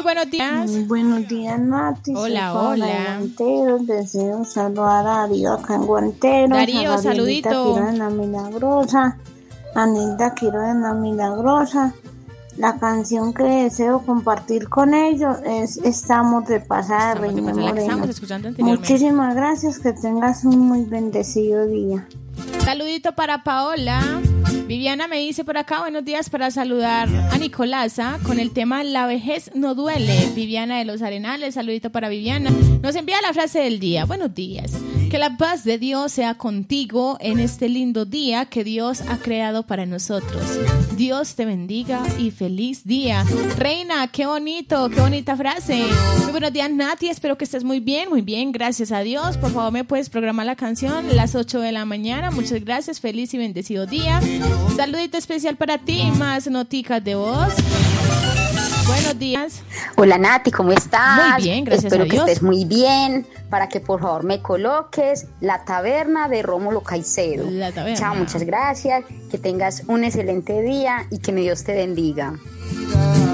buenos días. Muy buenos días, Nati. Hola, Soy hola. Guantero. Deseo saludar a Darío acá en Guantero. Darío, a saludito. Quiroga en la Milagrosa. A Nilda Quiroga en la Milagrosa. La canción que deseo compartir con ellos es Estamos de pasada de Reina la que estamos Moreno. escuchando anteriormente. Muchísimas gracias, que tengas un muy bendecido día. Saludito para Paola. Viviana me dice por acá, buenos días, para saludar a Nicolasa con el tema La vejez no duele. Viviana de los Arenales, saludito para Viviana. Nos envía la frase del día. Buenos días. Que la paz de Dios sea contigo en este lindo día que Dios ha creado para nosotros. Dios te bendiga y feliz día. Reina, qué bonito, qué bonita frase. Muy buenos días, Nati, espero que estés muy bien, gracias a Dios. Por favor, me puedes programar la canción a las 8 de la mañana. Muchas gracias, feliz y bendecido día. Saludito especial para ti, más noticas de voz. Buenos días. Hola Nati, ¿cómo estás? Muy bien, gracias Espero a Dios. que estés muy bien, para que por favor me coloques La Taberna de Rómulo Caicedo. La Taberna. Chao, muchas gracias, que tengas un excelente día y que mi Dios te bendiga.